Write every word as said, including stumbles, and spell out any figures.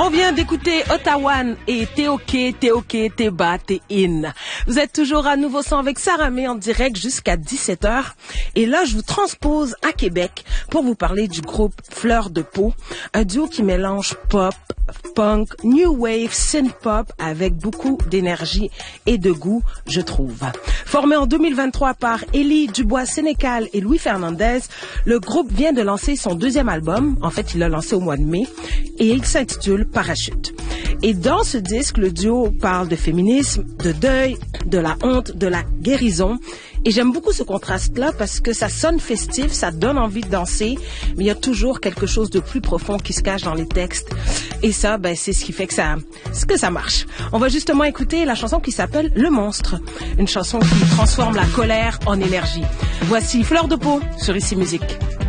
On vient d'écouter Ottawan et T'es ok, t'es ok, t'es bas, t'es in. Vous êtes toujours à Nouveau Sang avec Sarah May en direct jusqu'à dix-sept heures. Et là, je vous transpose à Québec pour vous parler du groupe Fleur de Peau, un duo qui mélange pop, punk, new wave, synth pop avec beaucoup d'énergie et de goût, je trouve. Formé en deux mille vingt-trois par Élie Dubois-Sénécal et Louis Fernandez, le groupe vient de lancer son deuxième album. En fait, il l'a lancé au mois de mai et il s'intitule Parachute. Et dans ce disque, le duo parle de féminisme, de deuil, de la honte, de la guérison. Et j'aime beaucoup ce contraste-là parce que ça sonne festif, ça donne envie de danser, mais il y a toujours quelque chose de plus profond qui se cache dans les textes. Et ça, ben, c'est ce qui fait que ça, ce que ça marche. On va justement écouter la chanson qui s'appelle Le Monstre, une chanson qui transforme la colère en énergie. Voici Fleur de Peau sur Ici Musique.